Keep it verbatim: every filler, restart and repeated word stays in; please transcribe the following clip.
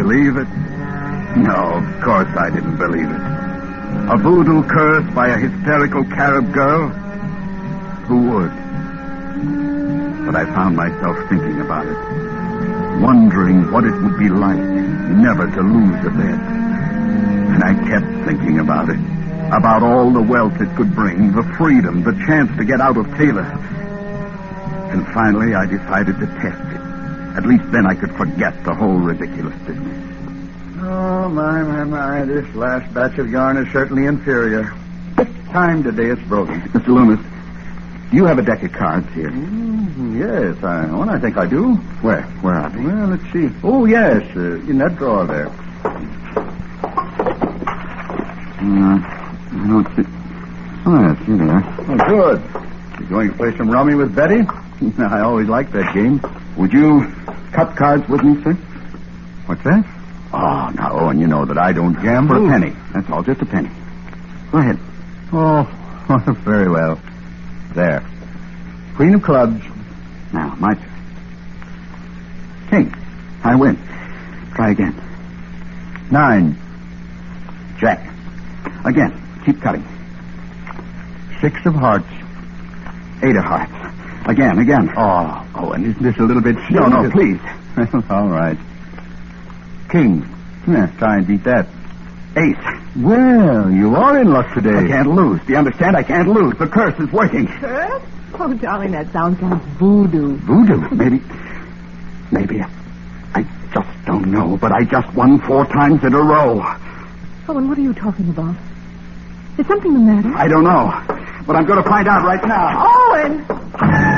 believe it? No, of course I didn't believe it. A voodoo curse by a hysterical Carib girl? Who would? But I found myself thinking about it, wondering what it would be like never to lose a bet. And I kept thinking about it, about all the wealth it could bring, the freedom, the chance to get out of Taylor. And finally I decided to test it. At least then I could forget the whole ridiculous business. Oh, my, my, my, this last batch of yarn is certainly inferior. Fifth time today it's broken. Mister Loomis, do you have a deck of cards here? Mm, yes, I know, and I think I do. Where? Where are they? Well, let's see. Oh, yes, uh, in that drawer there. Uh, I don't see... Oh, yes, here they are. Oh, good. You going to play some rummy with Betty? I always liked that game. Would you cut cards with me, sir? What's that? Oh, no, and you know that I don't gamble. For a penny. That's all, just a penny. Go ahead. Oh, very well. There. Queen of clubs. Now, my turn. King. I win. Try again. Nine. Jack. Again. Keep cutting. Six of hearts. Eight of hearts. Again, again. Oh, oh, and isn't this a little bit No, silly? no, please. All right. King. Yeah, try and beat that. Ace. Well, you are in luck today. I can't lose. Do you understand? I can't lose. The curse is working. Curse? Oh, darling, that sounds like voodoo. Voodoo? Maybe. Maybe. I just don't know, but I just won four times in a row. Oh, and what are you talking about? Is something the matter? I don't know, but I'm going to find out right now. Owen!